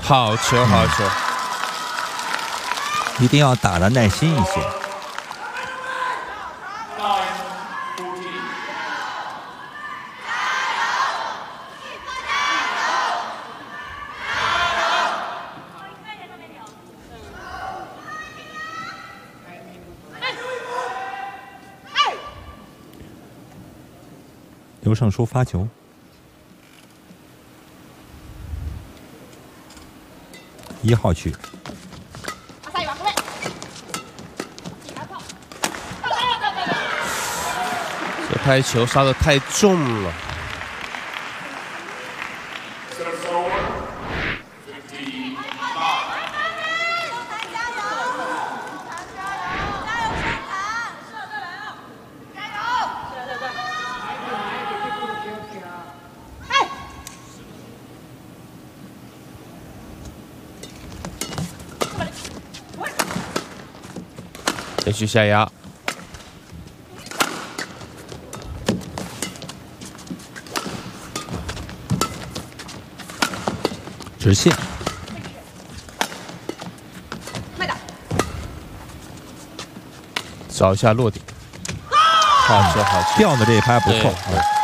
好球，好球！ 一定要打得耐心一些。刘胜书发球。 1号区， 这拍球杀得太重了。连续下压， 直线， 找一下落点。好球，好球！ 吊的这一拍不错。